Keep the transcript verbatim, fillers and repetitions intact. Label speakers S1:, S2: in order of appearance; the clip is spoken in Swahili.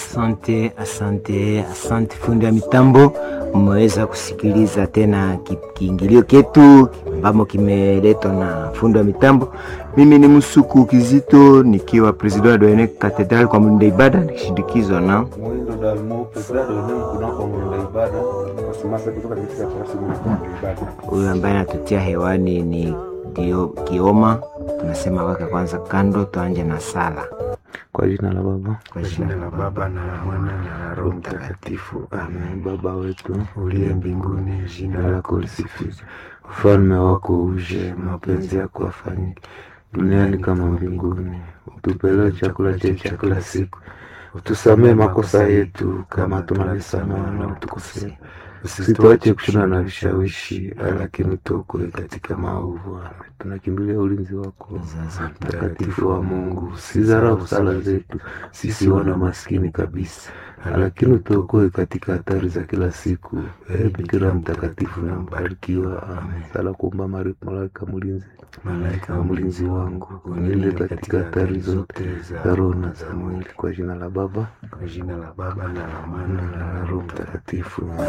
S1: Asante, asante, asante fundi wa mitambo. Mmeweza kusikiliza tena kiingilio ketu ambamo kimeletwa na fundi wa mitambo. Mimi ni Musuku Kizito nikiwa president wa Doyene Cathedral kwa mwenda ibada, nikishindikizwa na
S2: Mwindo Dalmo, president wa Doyene kunako mwenda ibada, wasimasa kutoka katika tarasi mwenda ibada.
S1: Huyu ambaye anatutia hewani ni Dio Kioma. Tunasema waka kwanza kando, tuanje na sala.
S2: Kwa jina la Baba,
S1: Kwa jina la
S2: Baba na la Mwana na la Roho Mtakatifu. Amen. Baba wetu uliye mbinguni, jina lako lisifiwe. Ufalme wako uje, mapenzi yako yafanyike duniani kama mbinguni. Utupe leo chakula chetu cha kila siku. Utusamee makosa yetu kama tunavyosamehe wanaotukosea. Usituache kushindana na vishawishi, lakini tuokoe katika maovu. Tunakimbilia ulinzi wako mtakatifu wa Mungu. Usidharau sala zetu sisi wana maskini kabisa, lakini tuokoe katika hatari za kila siku. Ee Bikira mtakatifu na mbarikiwa. Amen. Sala kuomba malaika mlinzi, malaika wa mlinzi wangu, unilinde katika hatari zote za roho na za mwili. Kwa jina la Baba, kwa jina la Baba na la Mwana na la Roho Mtakatifu.